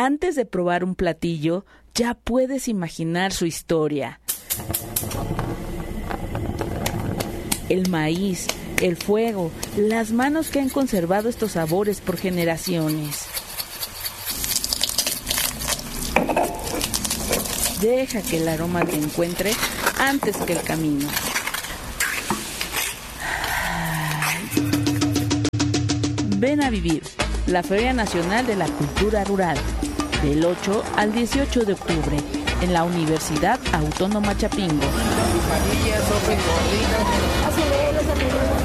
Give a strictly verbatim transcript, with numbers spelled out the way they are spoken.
Antes de probar un platillo, ya puedes imaginar su historia. El maíz, el fuego, las manos que han conservado estos sabores por generaciones. Deja que el aroma te encuentre antes que el camino. Ven a vivir la Feria Nacional de la Cultura Rural, del ocho al dieciocho de octubre, en la Universidad Autónoma Chapingo.